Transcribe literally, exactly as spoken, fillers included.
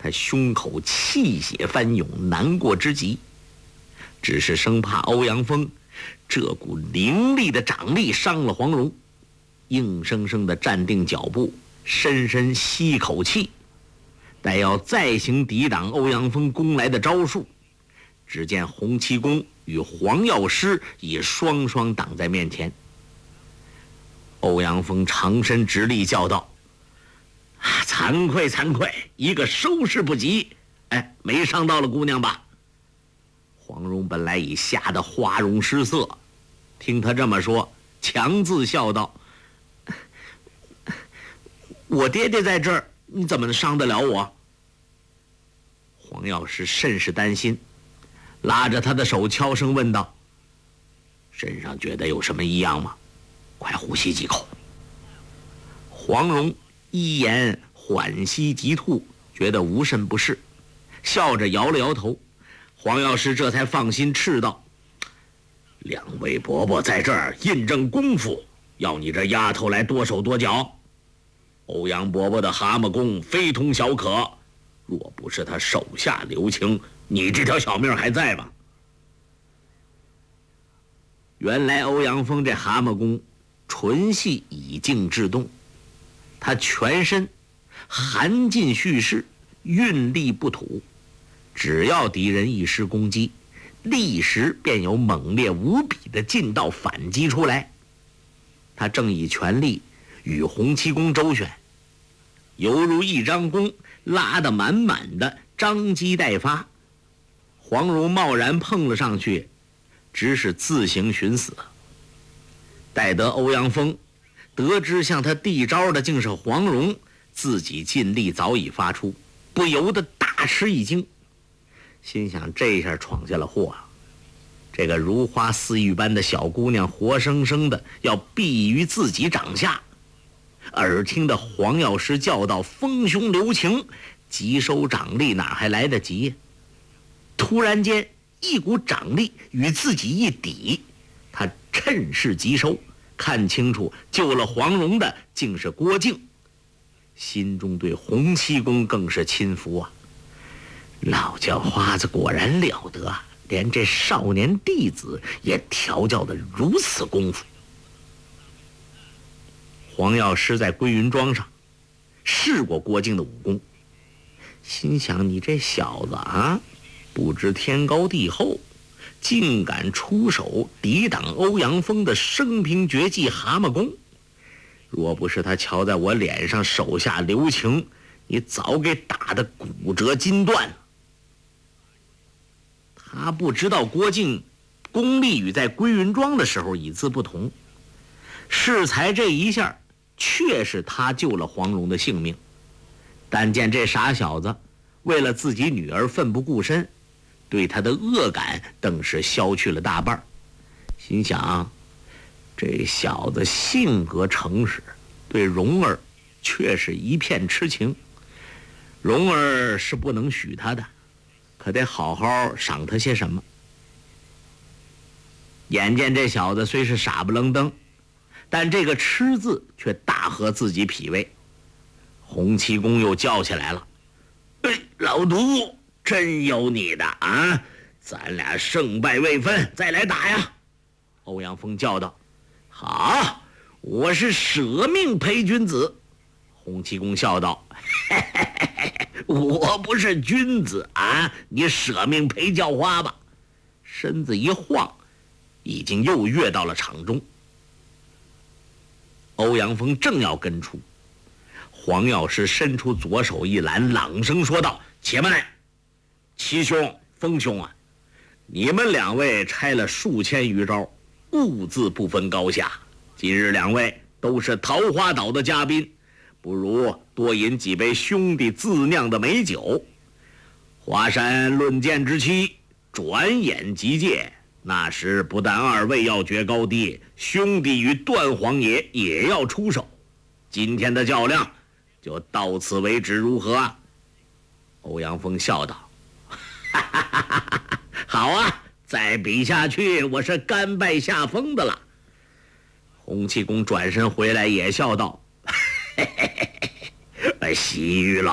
他胸口气血翻涌，难过之极，只是生怕欧阳锋这股凌厉的掌力伤了黄蓉，硬生生地站定脚步，深深吸口气，待要再行抵挡欧阳锋攻来的招数，只见洪七公与黄药师已双双挡在面前。欧阳锋长身直立叫道：啊，惭愧惭愧，一个收拾不及，哎，没伤到了姑娘吧？黄蓉本来已吓得花容失色，听他这么说，强自笑道：我爹爹在这儿，你怎么能伤得了我？黄药师甚是担心，拉着他的手悄声问道：身上觉得有什么异样吗？快呼吸几口。黄蓉一言缓吸急吐，觉得无甚不适，笑着摇了摇头。黄药师这才放心，斥道：两位伯伯在这儿印证功夫，要你这丫头来多手多脚。欧阳伯伯的蛤蟆功非同小可，若不是他手下留情，你这条小命还在吗？原来欧阳锋这蛤蟆功纯系以静制动，他全身含劲蓄势，运力不吐，只要敌人一施攻击，立时便有猛烈无比的劲道反击出来。他正以全力与洪七公周旋，犹如一张弓拉得满满的，张机待发。黄蓉贸然碰了上去，只是自行寻死。待得欧阳锋得知向他递招的竟是黄蓉，自己劲力早已发出，不由得大吃一惊，心想这下闯下了祸啊！这个如花似玉般的小姑娘活生生的要毙于自己掌下。耳听的黄药师叫道：锋胸留情，急收掌力哪还来得及呀？突然间一股掌力与自己一抵，他趁势急收，看清楚救了黄蓉的竟是郭靖，心中对洪七公更是钦服啊！老叫花子果然了得，连这少年弟子也调教得如此功夫。黄药师在归云庄上试过郭靖的武功，心想你这小子啊，不知天高地厚，竟敢出手抵挡欧阳锋的生平绝技蛤蟆功，若不是他瞧在我脸上手下留情，你早给打得骨折筋断了。他不知道郭靖功力与在归云庄的时候已自不同，适才这一下确是他救了黄蓉的性命，但见这傻小子为了自己女儿奋不顾身，对他的恶感更是消去了大半，心想这小子性格诚实，对蓉儿却是一片痴情，蓉儿是不能许他的，可得好好赏他些什么。眼见这小子虽是傻不愣登，但这个痴字却大合自己脾胃。洪七公又叫起来了：哎，老毒，真有你的啊！咱俩胜败未分，再来打呀！欧阳锋叫道：好，我是舍命陪君子。洪七公笑道：嘿嘿嘿嘿，我不是君子啊，你舍命陪叫花吧。身子一晃，已经又跃到了场中。欧阳锋正要跟出，黄药师伸出左手一拦，朗声说道：且慢，七兄、锋兄啊，你们两位拆了数千余招，兀自不分高下，今日两位都是桃花岛的嘉宾，不如多饮几杯兄弟自酿的美酒。华山论剑之期，转眼即届，那时不但二位要决高低，兄弟与段皇爷也要出手。今天的较量就到此为止，如何啊？欧阳锋笑道：哈哈哈哈，好啊，再比下去我是甘拜下风的了。洪七公转身回来也笑道：嘿嘿嘿嘿，西域老